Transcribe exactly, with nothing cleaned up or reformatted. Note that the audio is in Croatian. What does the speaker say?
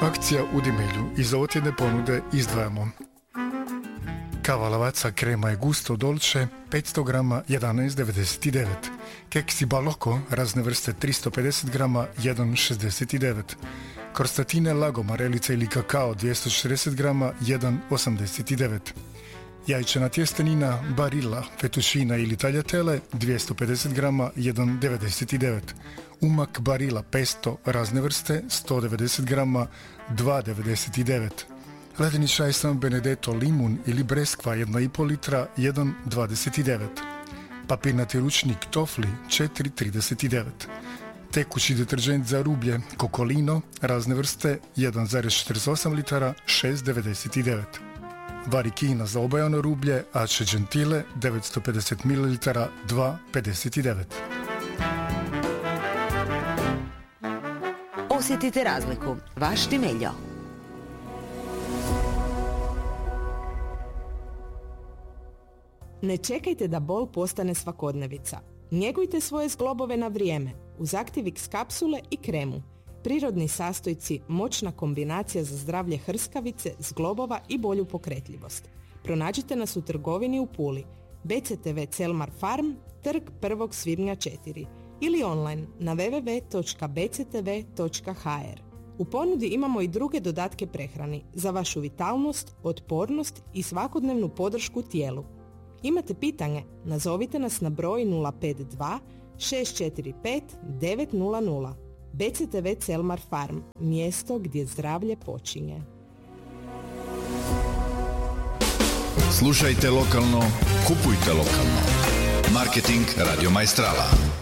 Akcija u Dimelju. Iz ovotjedne ponude izdvajamo kava Lavazza krema je gusto dolce petsto grama jedanaest devedeset devet, keksi Balocco razne vrste tristo pedeset grama jedan šezdeset devet, krostatine Lago marelica ili kakao dvjesto četrdeset grama jedan osamdeset devet, jajčana tjestenina Barilla fettuccina ili tagliatelle dvjesto pedeset grama jedan devedeset devet, umak Barilla pesto razne vrste sto devedeset grama dva devedeset devet, ledeni čaj San Benedetto limun ili breskva jedna i pol litra jedan dvadeset devet, papirnati ručnik Tofli četiri trideset devet, tekući deterđent za rublje Kokolino razne vrste jedan zarez četrdeset osam litara šest devedeset devet, varikina za obojano rublje Ace Gentile devetsto pedeset mililitara dva pedeset devet. Osjetite razliku. Vaš Dimeljo. Ne čekajte da bol postane svakodnevica. Njegujte svoje zglobove na vrijeme uz Activix kapsule i kremu. Prirodni sastojci, moćna kombinacija za zdravlje hrskavice, zglobova i bolju pokretljivost. Pronađite nas u trgovini u Puli, B C T V Celmar Farm, trg prvog svibnja četiri ili online na w w w točka b c t v točka h r. U ponudi imamo i druge dodatke prehrani za vašu vitalnost, otpornost i svakodnevnu podršku tijelu. Imate pitanje? Nazovite nas na broj nula pet dva šest četiri pet devet nula nula. B C T V Celmar Farm, mjesto gdje zdravlje počinje. Slušajte lokalno, kupujte lokalno. Marketing Radio Maestrala.